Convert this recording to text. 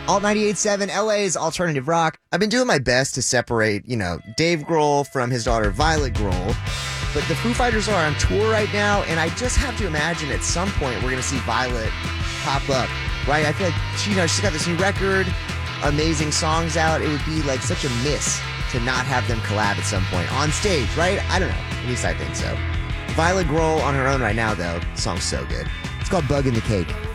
Alt 98.7, LA's alternative rock. I've been doing my best to separate, Dave Grohl from his daughter Violet Grohl. But the Foo Fighters are on tour right now, and I just have to imagine at some point we're going to see Violet pop up, right? I feel like she's got this new record, amazing songs out. It would be like such a miss to not have them collab at some point on stage, right? I don't know. At least I think so. Violet Grohl on her own right now, though. The song's so good. It's called Bug in the Cake.